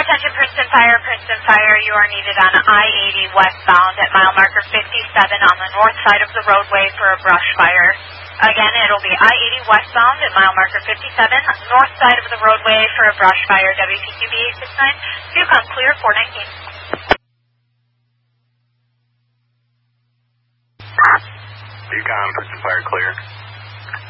Attention Princeton Fire, you are needed on I-80 westbound at mile marker 57 on the north side of the roadway for a brush fire. Again, it'll be I-80 westbound at mile marker 57 north side of the roadway for a brush fire. WPQB 869, Yukon clear 419. Yukon, Princeton Fire clear.